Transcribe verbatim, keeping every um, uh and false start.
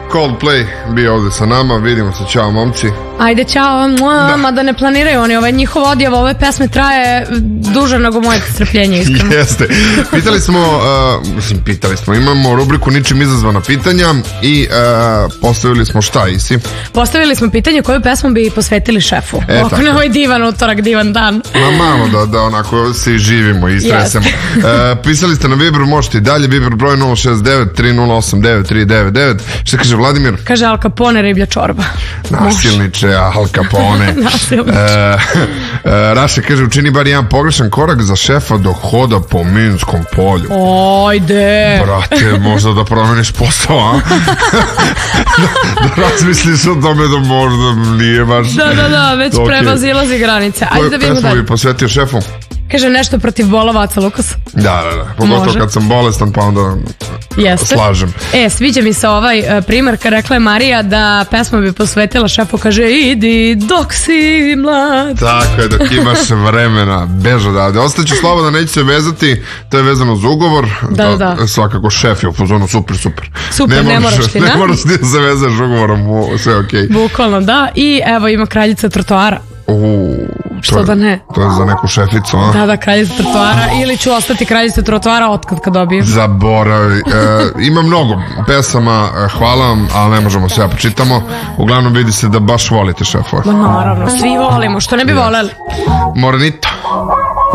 Coldplay bio ovde sa nama, vidimo se, čao momci. Ajde, čao, mua, mada ne planiraju oni, ovaj njihov odjav ove pesme traje duže nego moje strpljenje, iskreno. Jeste. Pitali smo, uh, mislim, pitali smo, imamo rubriku ničim izazvana pitanja i uh, postavili smo šta, Isi? Postavili smo pitanje koju pesmu bi posvetili šefu. E, Oko na ovaj divan utorak, divan dan. Ma malo da, da onako se živimo i stresemo. Yes. Uh, pisali ste na Viber, možete i dalje, Viber broj nula šest devet tri nula osam devet tri devet devet. Šta kaže Vladimir? Kaže Al Capone, riblja čorba. Nasilniče, Al Capone. Nasilniče. Uh, uh, Raša kaže, učini bar jedan pogrešan korak za šefa dok hoda po Minskom polju. Ojde. Brate, možda da promeniš posao, a? da, da razmisliš o tome da možda nije baš... Da, da, da, već okay. Prevazilazi granice. Ajde da vidimo dalje. Koju pesmu bi posvetio šefu? Kaže nešto protiv bolovaca, Lukas. Da, da, da. Pogotovo kad sam bolestan, pa onda Jeste. slažem. E, sviđa mi se ovaj uh, primjer kad rekla je Marija da pesma bi posvetila šefu, kaže idi dok si mlad. Tako je, dok imaš vremena, bež odavde. Ostaću slobodan, neću se vezati, to je vezano za ugovor. Da, da, da. Svakako šef je u fazonu, super, super. Super, ne, ne moraš ti, ne? Ne moraš ti da se vezaš ugovorom, sve je okej. Okay. Bukvalno, da. I evo ima kraljica trotoara. Uuu, što da ne? To je za neku šeficu, a? Da, da, kraljica trotoara. Ili ću ostati kraljica trotoara otkad kad dobijem. Zaboravi. E, ima mnogo pesama, hvala vam, ali ne možemo sve počitamo. Uglavnom vidi se da baš volite šefove. Ma naravno, svi volimo, što ne bi voleli. Morenito.